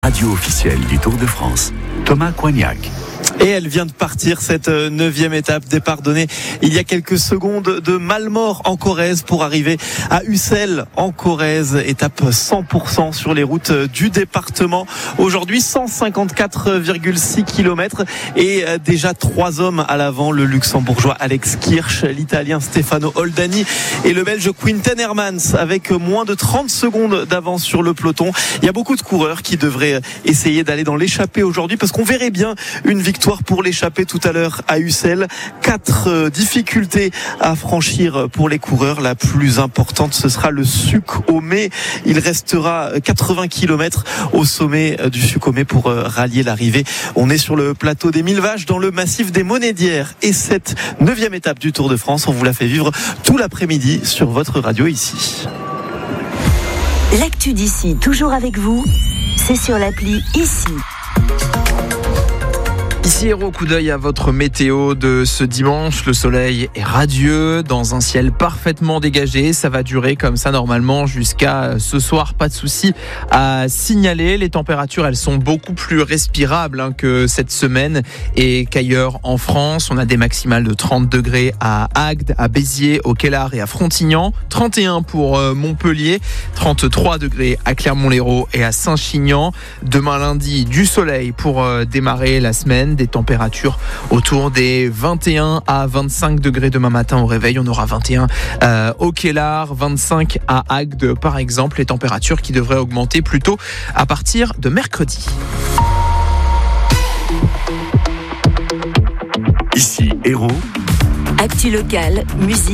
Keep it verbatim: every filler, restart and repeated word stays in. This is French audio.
Radio officielle du Tour de France, Thomas Coignac. Et elle vient de partir, cette neuvième étape, départ donné il y a quelques secondes de Malmort en Corrèze pour arriver à Ussel en Corrèze. Étape cent pour cent sur les routes du département. Aujourd'hui, cent cinquante-quatre virgule six kilomètres et déjà trois hommes à l'avant. Le luxembourgeois Alex Kirch, l'italien Stefano Oldani et le belge Quinten Hermans avec moins de trente secondes d'avance sur le peloton. Il y a beaucoup de coureurs qui devraient essayer d'aller dans l'échappée aujourd'hui parce qu'on verrait bien une victoire pour l'échappée tout à l'heure à Ussel. Quatre euh, difficultés à franchir pour les coureurs. La plus importante, ce sera le Suc-Homé. Il restera quatre-vingts kilomètres au sommet du Suc-Homé pour euh, rallier l'arrivée. On est sur le plateau des Mille Vaches dans le massif des Monédières. Et cette neuvième étape du Tour de France, on vous la fait vivre tout l'après-midi sur votre radio ici. L'actu d'ici, toujours avec vous, c'est sur l'appli Ici. Ici Héros, coup d'œil à votre météo de ce dimanche. Le soleil est radieux, dans un ciel parfaitement dégagé. Ça va durer comme ça normalement jusqu'à ce soir. Pas de souci à signaler. Les températures, elles sont beaucoup plus respirables hein, que cette semaine et qu'ailleurs en France. On a des maximales de trente degrés à Agde, à Béziers, au Kellar et à Frontignan. trente et un pour Montpellier. trente-trois degrés à Clermont-Lérault et à Saint-Chinian. Demain lundi, du soleil pour démarrer la semaine. Des températures autour des vingt et un à vingt-cinq degrés demain matin au réveil. On aura vingt et un euh, au Kellar, vingt-cinq à Agde par exemple. Les températures qui devraient augmenter plutôt à partir de mercredi. Ici Héros. Actu locale, musique.